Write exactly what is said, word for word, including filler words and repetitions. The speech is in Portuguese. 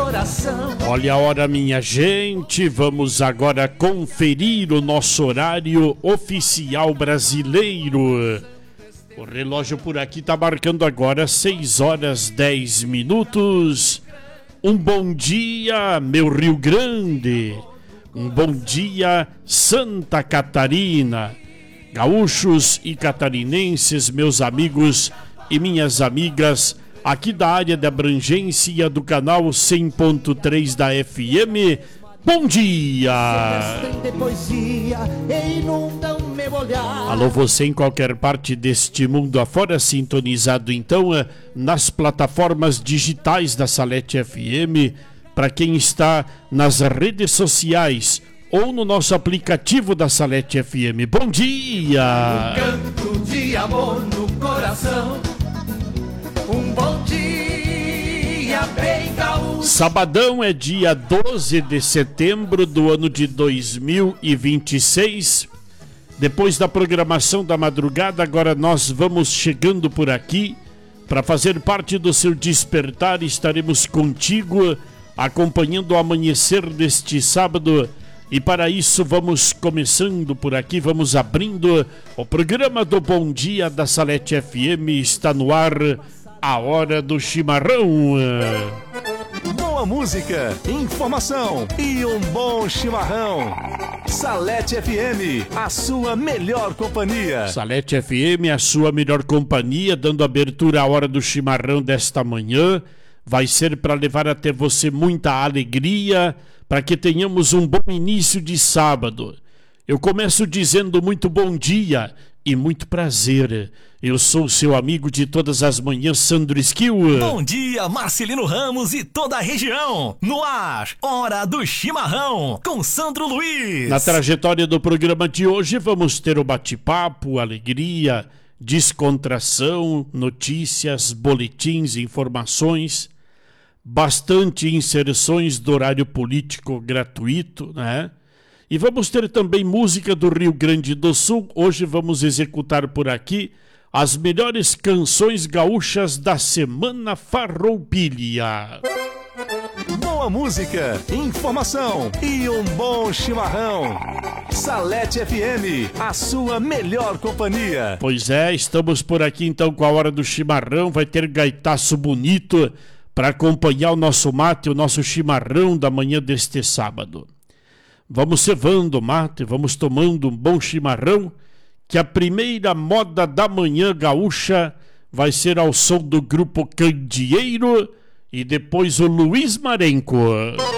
coração. Olha a hora, minha gente, vamos agora conferir o nosso horário oficial brasileiro. O relógio por aqui tá marcando agora seis horas dez minutos. Um bom dia, meu Rio Grande. Um bom dia, Santa Catarina. Gaúchos e catarinenses, meus amigos e minhas amigas, aqui da área de abrangência do canal cem ponto três da F M, bom dia! Alô, você em qualquer parte deste mundo afora, sintonizado então nas plataformas digitais da Salete F M, para quem está nas redes sociais ou no nosso aplicativo da Salete F M. Bom dia! Um canto de amor no coração. Um bom dia bem gaúcho. Sabadão é dia doze de setembro do ano de dois mil e vinte e seis. Depois da programação da madrugada, agora nós vamos chegando por aqui para fazer parte do seu despertar. Estaremos contigo acompanhando o amanhecer deste sábado. E para isso vamos começando por aqui, vamos abrindo o programa do Bom Dia da Salete F M. Está no ar a Hora do Chimarrão. Boa música, informação e um bom chimarrão. Salete F M, a sua melhor companhia. Salete F M, a sua melhor companhia, dando abertura à Hora do Chimarrão desta manhã. Vai ser para levar até você muita alegria, para que tenhamos um bom início de sábado. Eu começo dizendo muito bom dia e muito prazer. Eu sou seu amigo de todas as manhãs, Sandro Esquil. Bom dia, Marcelino Ramos e toda a região. No ar, Hora do Chimarrão, com Sandro Luiz. Na trajetória do programa de hoje, vamos ter o bate-papo, alegria, descontração, notícias, boletins, informações, bastante inserções do horário político gratuito, né? E vamos ter também música do Rio Grande do Sul. Hoje vamos executar por aqui as melhores canções gaúchas da Semana Farroupilha. Boa música, informação e um bom chimarrão. Salete F M, a sua melhor companhia. Pois é, estamos por aqui então com a Hora do Chimarrão. Vai ter gaitaço bonito para acompanhar o nosso mate, o nosso chimarrão da manhã deste sábado. Vamos cevando o mate, vamos tomando um bom chimarrão, que a primeira moda da manhã gaúcha vai ser ao som do grupo Candeeiro e depois o Luiz Marenco.